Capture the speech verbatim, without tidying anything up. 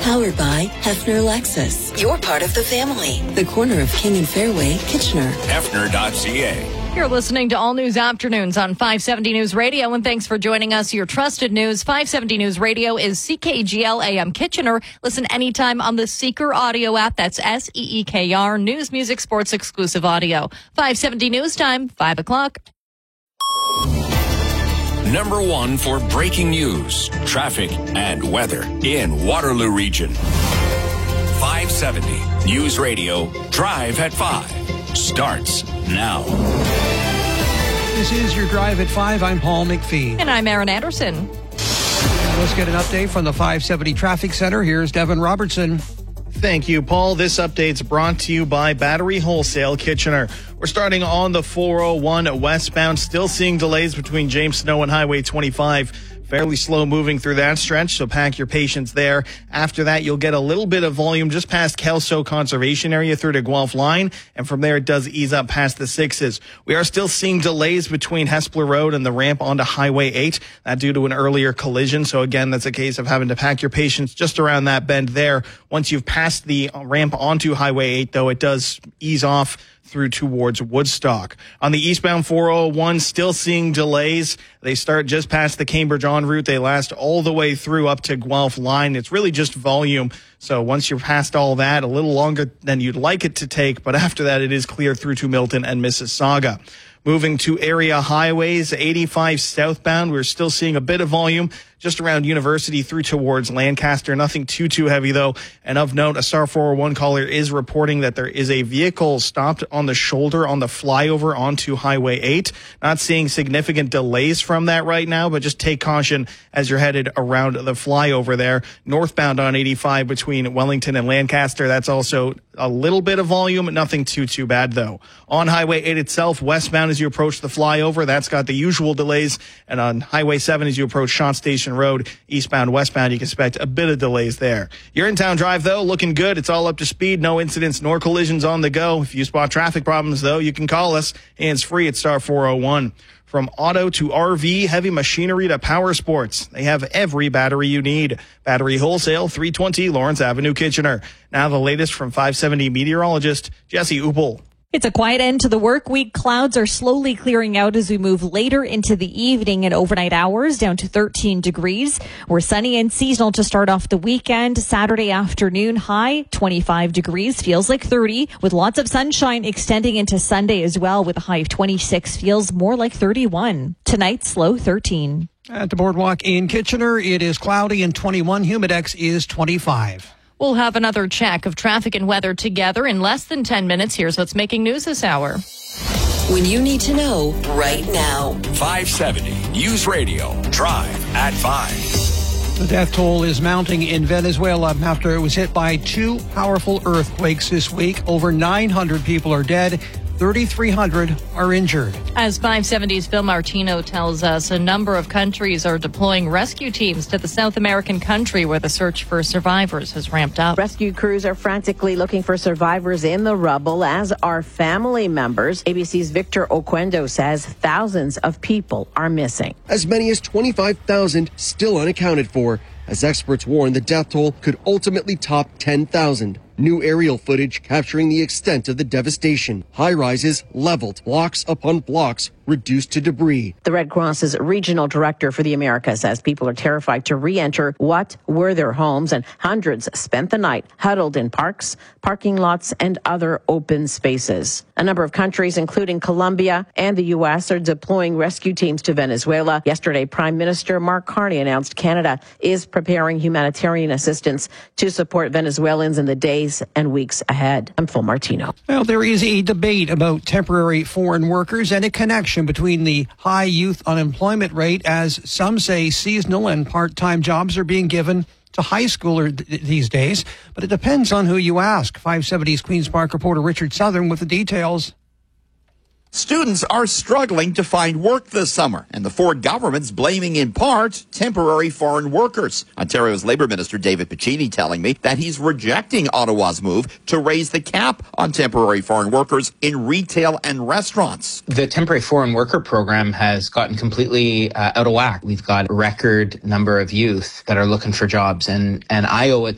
Powered by Hefner Lexus. You're part of the family. The corner of King and Fairway, Kitchener. Hefner dot C A. You're listening to All News Afternoons on five seventy News Radio, and thanks for joining us. Your trusted news. five seventy News Radio is C K G L A M Kitchener. Listen anytime on the Seeker audio app. That's S E E K R, News, Music, Sports exclusive audio. five seventy News Time, five o'clock. Number one for breaking news, traffic, and weather in Waterloo Region. five seventy News Radio, Drive at five. Starts now. This is your Drive at five. I'm Paul McPhee. And I'm Aaron Anderson. Let's get an update from the five seventy Traffic Center. Here's Devin Robertson. Thank you, Paul. This update's brought to you by Battery Wholesale Kitchener. We're starting on the four oh one westbound, still seeing delays between James Snow and Highway twenty-five. Fairly slow moving through that stretch, so pack your patience there. After that, you'll get a little bit of volume just past Kelso Conservation Area through to Guelph Line, and from there it does ease up past the sixes. We are still seeing delays between Hespeler Road and the ramp onto Highway eight, that due to an earlier collision. So again, that's a case of having to pack your patience just around that bend there. Once you've passed the ramp onto Highway eight, though, it does ease off through towards Woodstock. On the eastbound four oh one, still seeing delays. They start just past the Cambridge en route. They last all the way through up to Guelph Line. It's really just volume. So once you're past all that, a little longer than you'd like it to take, but after that, it is clear through to Milton and Mississauga. Moving to area highways, eighty-five southbound, we're still seeing a bit of volume just around University through towards Lancaster. Nothing too, too heavy, though. And of note, a Star four oh one caller is reporting that there is a vehicle stopped on the shoulder on the flyover onto Highway eight. Not seeing significant delays from that right now, but just take caution as you're headed around the flyover there. Northbound on eighty-five between Wellington and Lancaster, that's also a little bit of volume. Nothing too, too bad, though. On Highway eight itself, westbound as you approach the flyover, that's got the usual delays. And on Highway seven as you approach Shant Station Road, eastbound, westbound, you can expect a bit of delays there. Your in-town drive, though, looking good. It's all up to speed. No incidents nor collisions on the go. If you spot traffic problems, though, you can call us. Hands-free at Star four oh one. From auto to R V, heavy machinery to power sports, they have every battery you need. Battery Wholesale, three twenty Lawrence Avenue, Kitchener. Now the latest from five seventy meteorologist Jesse Uppel. It's a quiet end to the work week. Clouds are slowly clearing out as we move later into the evening and overnight hours down to thirteen degrees. We're sunny and seasonal to start off the weekend. Saturday afternoon high, twenty-five degrees, feels like thirty, with lots of sunshine extending into Sunday as well with a high of twenty-six, feels more like thirty-one. Tonight's low thirteen. At the Boardwalk in Kitchener, it is cloudy and twenty-one. Humidex is twenty-five. We'll have another check of traffic and weather together in less than ten minutes. Here's what's making news this hour. When you need to know right now. five seventy News Radio, Drive at five. The death toll is mounting in Venezuela after it was hit by two powerful earthquakes this week. Over nine hundred people are dead. thirty-three hundred are injured. As five seventy's Phil Martino tells us, a number of countries are deploying rescue teams to the South American country where the search for survivors has ramped up. Rescue crews are frantically looking for survivors in the rubble, as are family members. A B C's Victor Oquendo says thousands of people are missing. As many as twenty-five thousand still unaccounted for, as experts warn the death toll could ultimately top ten thousand. New aerial footage capturing the extent of the devastation. High-rises leveled, blocks upon blocks reduced to debris. The Red Cross's regional director for the Americas says people are terrified to re-enter what were their homes, and hundreds spent the night huddled in parks, parking lots, and other open spaces. A number of countries, including Colombia and the U S, are deploying rescue teams to Venezuela. Yesterday, Prime Minister Mark Carney announced Canada is preparing humanitarian assistance to support Venezuelans in the days and weeks ahead. I'm Phil Martino. Well, there is a debate about temporary foreign workers and a connection between the high youth unemployment rate, as some say seasonal and part-time jobs are being given to high schoolers th- these days. But it depends on who you ask. five seventy's Queen's Park reporter Richard Southern with the details. Students are struggling to find work this summer, and the Ford government's blaming in part temporary foreign workers. Ontario's Labour Minister David Piccini telling me that he's rejecting Ottawa's move to raise the cap on temporary foreign workers in retail and restaurants. The temporary foreign worker program has gotten completely uh, out of whack. We've got a record number of youth that are looking for jobs, and, and I owe it